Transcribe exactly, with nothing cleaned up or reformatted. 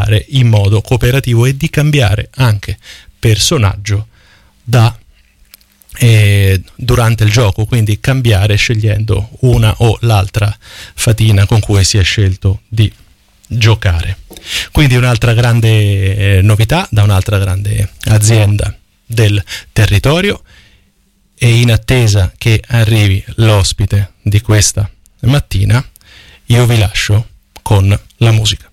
giocare in modo cooperativo e di cambiare anche personaggio da eh, durante il gioco, quindi cambiare scegliendo una o l'altra fatina con cui si è scelto di giocare. Quindi un'altra grande eh, novità da un'altra grande azienda del territorio, e in attesa che arrivi l'ospite di questa mattina io vi lascio con la musica.